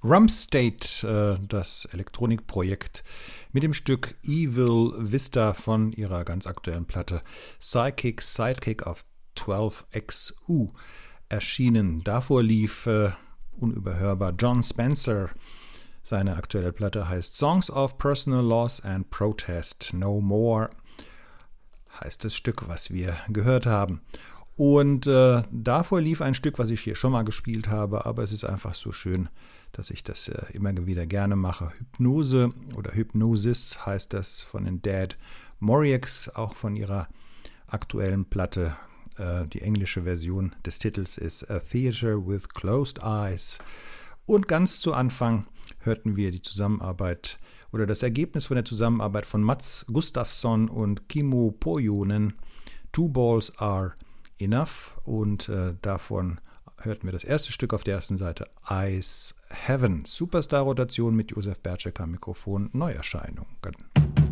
Rumstate, das Elektronikprojekt mit dem Stück Evil Vista von ihrer ganz aktuellen Platte Psychic Sidekick auf 12XU erschienen. Davor lief unüberhörbar Jon Spencer. Seine aktuelle Platte heißt Songs of Personal Loss and Protest No More, heißt das Stück, was wir gehört haben. Und davor lief ein Stück, was ich hier schon mal gespielt habe, aber es ist einfach so schön, dass ich das immer wieder gerne mache. Hypnose oder Hypnosis heißt das von den Dead Moriacs, auch von ihrer aktuellen Platte. Die englische Version des Titels ist A Theater with Closed Eyes. Und ganz zu Anfang hörten wir die Zusammenarbeit oder das Ergebnis von der Zusammenarbeit von Mats Gustafsson und Kimmo Pohjonen. Two Balls Are Enough, und davon hörten wir das erste Stück auf der ersten Seite, Ice Heaven. Superstar-Rotation mit Josef Bertschek am Mikrofon, Neuerscheinungen.